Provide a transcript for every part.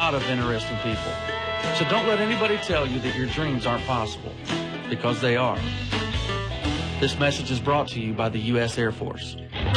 lot of interesting people. So don't let anybody tell you that your dreams aren't possible, because they are. This message is brought to you by the U.S. Air Force.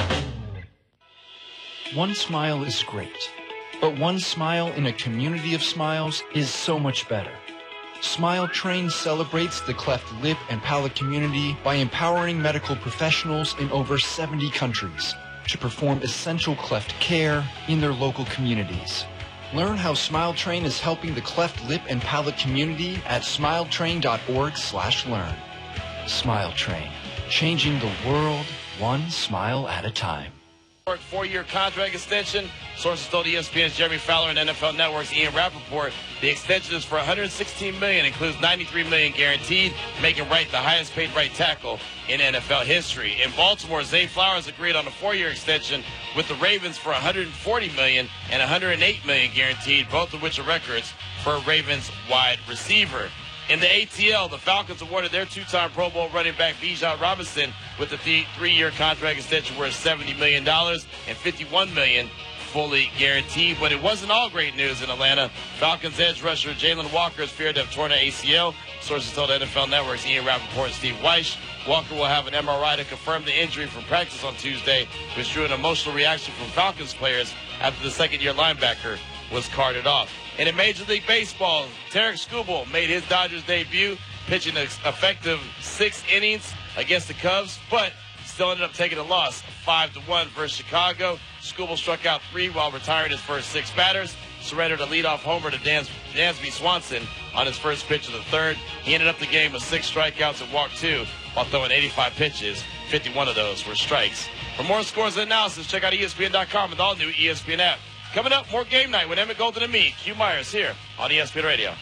One smile is great, but one smile in a community of smiles is so much better. Smile Train celebrates the cleft lip and palate community by empowering medical professionals in over 70 countries to perform essential cleft care in their local communities. Learn how Smile Train is helping the cleft lip and palate community at smiletrain.org/learn. Smile Train, changing the world one smile at a time. 4-year contract extension. Sources told ESPN's Jeremy Fowler and NFL Network's Ian Rappaport the extension is for $116 million, includes $93 million guaranteed, making Wright the highest-paid right tackle in NFL history. In Baltimore, Zay Flowers agreed on a 4-year extension with the Ravens for $140 million and $108 million guaranteed, both of which are records for a Ravens wide receiver. In the ATL, the Falcons awarded their two-time Pro Bowl running back Bijan Robinson with a 3-year contract extension worth $70 million and $51 million fully guaranteed. But it wasn't all great news in Atlanta. Falcons edge rusher Jalen Walker is feared to have torn an ACL. Sources told NFL Network's Ian Rappaport and Steve Weish. Walker will have an MRI to confirm the injury from practice on Tuesday, which drew an emotional reaction from Falcons players after the second-year linebacker was carted off. And in Major League Baseball, Tarek Skubal made his Dodgers debut, pitching an effective 6 innings against the Cubs, but still ended up taking a loss 5-1 versus Chicago. Skubal struck out 3 while retiring his first 6 batters, surrendered a leadoff homer to Dansby Swanson on his first pitch of the third. He ended up the game with 6 strikeouts and walked 2 while throwing 85 pitches. 51 of those were strikes. For more scores and analysis, check out ESPN.com and the all-new ESPN app. Coming up, more Game Night with Emmett Golden and me, Q Myers, here on ESPN Radio.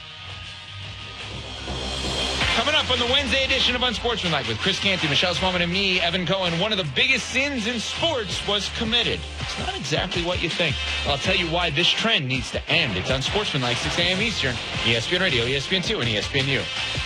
Coming up on the Wednesday edition of Unsportsmanlike with Chris Canty, Michelle Swellman, and me, Evan Cohen, one of the biggest sins in sports was committed. It's not exactly what you think. I'll tell you why this trend needs to end. It's Unsportsmanlike, 6 a.m. Eastern, ESPN Radio, ESPN2, and ESPNU.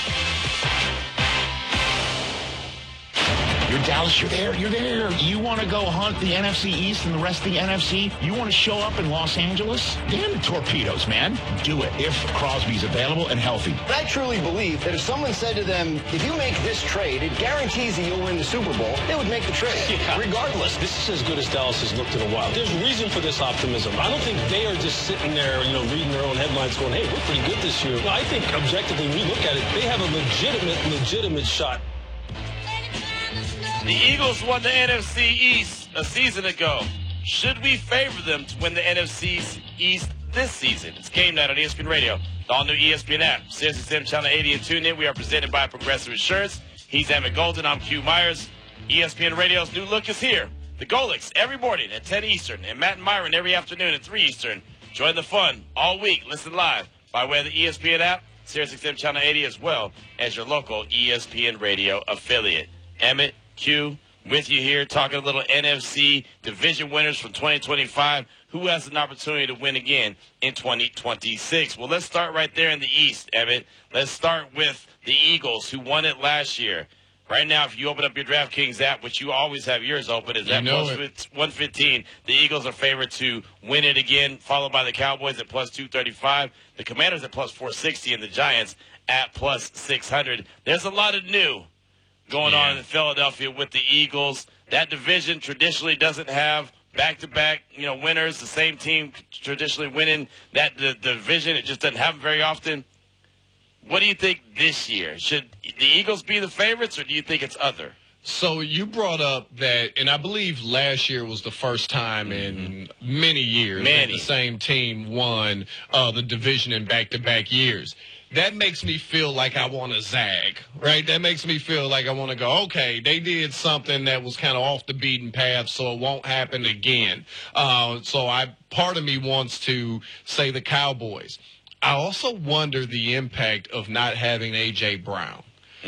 You're Dallas, you're there. You want to go hunt the NFC East and the rest of the NFC? You want to show up in Los Angeles? Damn the torpedoes, man. Do it if Crosby's available and healthy. I truly believe that if someone said to them, if you make this trade, it guarantees that you'll win the Super Bowl, they would make the trade, regardless. This is as good as Dallas has looked in a while. There's reason for this optimism. I don't think they are just sitting there, reading their own headlines going, hey, we're pretty good this year. Well, I think objectively, when we look at it, they have a legitimate shot. The Eagles won the NFC East a season ago. Should we favor them to win the NFC East this season? It's Game Night on ESPN Radio, the all-new ESPN app, SiriusXM Channel 80 and tune in. We are presented by Progressive Insurance. He's Emmett Golden. I'm Q Myers. ESPN Radio's new look is here. The Golics every morning at 10 Eastern and Matt and Myron every afternoon at 3 Eastern. Join the fun all week. Listen live by way of the ESPN app, SiriusXM Channel 80, as well as your local ESPN Radio affiliate. Emmett, Q, with you here, talking a little NFC division winners from 2025. Who has an opportunity to win again in 2026? Well, let's start right there in the East, Emmett. Let's start with the Eagles, who won it last year. Right now, if you open up your DraftKings app, which you always have yours open, is at plus 115. The Eagles are favored to win it again, followed by the Cowboys at plus 235. The Commanders at plus 460, and the Giants at plus 600. There's a lot of new going on in Philadelphia with the Eagles. That division traditionally doesn't have back-to-back, winners. The same team traditionally winning the division. It just doesn't happen very often. What do you think this year? Should the Eagles be the favorites, or do you think it's other? So you brought up that, and I believe last year was the first time in many years that the same team won the division in back-to-back years. That makes me feel like I want to zag, right? That makes me feel like I want to go, okay, they did something that was kind of off the beaten path, so it won't happen again. Part of me wants to say the Cowboys. I also wonder the impact of not having A.J. Brown.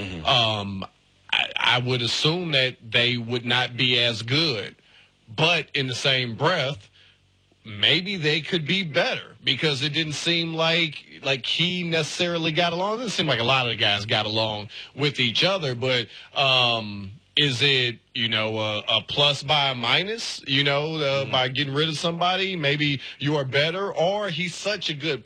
I would assume that they would not be as good, but in the same breath, maybe they could be better because it didn't seem like he necessarily got along. It didn't seem like a lot of the guys got along with each other, but is it, a plus by a minus, by getting rid of somebody? Maybe you are better, or he's such a good